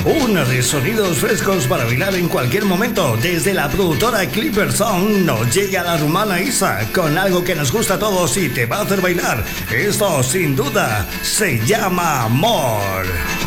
Una de sonidos frescos para bailar en cualquier momento. Desde la productora Clipper Sound nos llega la rumana Isa con algo que nos gusta a todos y te va a hacer bailar. Esto sin duda se llama Amor.